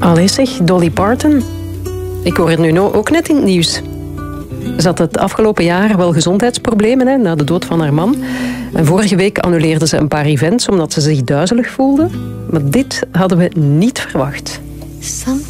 Allee zeg, Dolly Parton. Ik hoor het nu ook net in het nieuws. Ze had het afgelopen jaar wel gezondheidsproblemen na de dood van haar man. En vorige week annuleerde ze een paar events omdat ze zich duizelig voelde. Maar dit hadden we niet verwacht.